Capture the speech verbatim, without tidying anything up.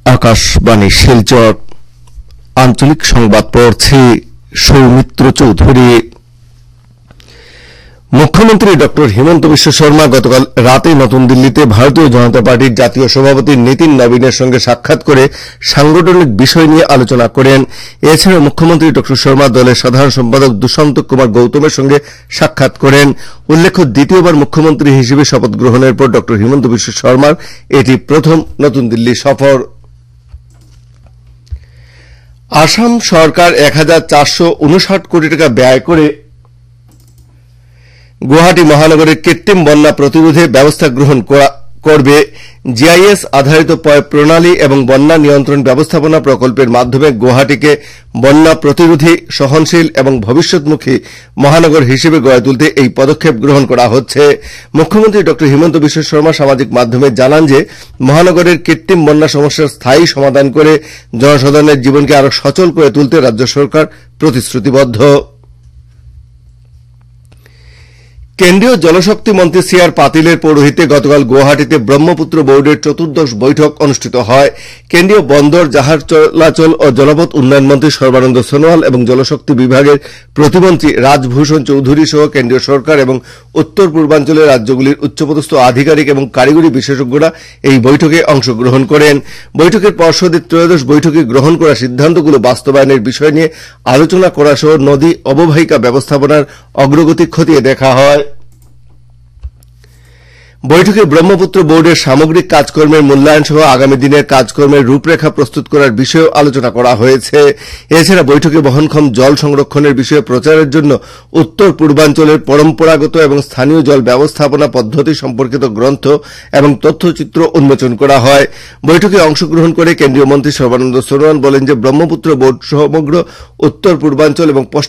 আকাশবাণী শিলচর আঞ্চলিক সংবাদ পড়ছি সৌমিত্র চৌধুরী। মুখ্যমন্ত্রী ডক্টর হিমন্ত বিশ্ব শর্মা গতকাল রাতে নতুন দিল্লিতে ভারতীয় জনতা পার্টির জাতীয় সভাপতি নীতিন নবীনের সঙ্গে সাক্ষাৎ করে সাংগঠনিক বিষয় নিয়ে আলোচনা করেন। এছাড়া মুখ্যমন্ত্রী ডক্টর শর্মা দলের সাধারণ সম্পাদক দুষ্যন্ত কুমার গৌতমের সঙ্গে সাক্ষাৎ করেন। উল্লেখ্য, দ্বিতীয়বার মুখ্যমন্ত্রী হিসেবে শপথ গ্রহণের পর ডক্টর হিমন্ত বিশ্ব শর্মার এটি প্রথম নতুন দিল্লি সফর। আসাম সরকার এক হাজার চারশো উনষাট কোটি টাকা ব্যয় করে গুয়াহাটি মহানগরের কৃত্রিম বন্যা প্রতিরোধে ব্যবস্থা গ্রহণ করবে। জিআইএস আধারিত প্রণালী এবং বন্যা নিয়ন্ত্রণ ব্যবস্থাপনা প্রকল্পের মাধ্যমে গুয়াহাটিকে বন্যা প্রতিরোধী, সহনশীল এবং ভবিষ্যৎমুখী মহানগর হিসেবে গড়ে তুলতে এই পদক্ষেপ গ্রহণ করা হচ্ছে। মুখ্যমন্ত্রী ডক্টর হিমন্ত বিশ্ব শর্মা সামাজিক মাধ্যমে জানান যে মহানগরের কৃত্রিম বন্যা সমস্যার স্থায়ী সমাধান করে জনসাধারণের জীবনকে আরও সচল করে তুলতে রাজ্য সরকার প্রতিশ্রুতিবদ্ধ। কেন্দ্রীয় জলশক্তি মন্ত্রী সি আর পাতিলের পৌরোহিত্যে গতকাল গুয়াহাটিতে ব্রহ্মপুত্র বোর্ডের চতুর্দশ বৈঠক অনুষ্ঠিত হয়। কেন্দ্রীয় বন্দর, জাহাজ চলাচল ও জলপথ উন্নয়ন মন্ত্রী সর্বানন্দ সোনোয়াল এবং জলশক্তি বিভাগের প্রতিমন্ত্রী রাজভূষণ চৌধুরী সহ কেন্দ্রীয় সরকার এবং উত্তর পূর্বাঞ্চলের রাজ্যগুলির উচ্চপদস্থ আধিকারিক এবং কারিগরি বিশেষজ্ঞরা এই বৈঠকে অংশগ্রহণ করেন। বৈঠকের পর্ষদের ত্রয়োদশ বৈঠকে গ্রহণ করা সিদ্ধান্তগুলো বাস্তবায়নের বিষয় নিয়ে আলোচনা করা সহ নদী অববাহিকা ব্যবস্থাপনার অগ্রগতি খতিয়ে দেখা হয়। বৈঠকে ব্রহ্মপুত্র বোর্ডের সামগ্রিক কাজকর্মের মূল্যায়ন সহ আগামী দিনের কাজকর্মের রূপরেখা প্রস্তুত করার বিষয়েও আলোচনা করা হয়েছে। এছাড়া বৈঠকে বহনক্ষম জল সংরক্ষণের বিষয়ে প্রচারের জন্য উত্তর পূর্বাঞ্চলের পরম্পরাগত এবং স্থানীয় জল ব্যবস্থাপনা পদ্ধতি সম্পর্কিত গ্রন্থ এবং তথ্যচিত্র উন্মোচন করা হয়। বৈঠকে অংশগ্রহণ করে কেন্দ্রীয় মন্ত্রী সর্বানন্দ সোনোয়াল বলেন যে ব্রহ্মপুত্র বোর্ড সমগ্র উত্তর পূর্বাঞ্চল এবং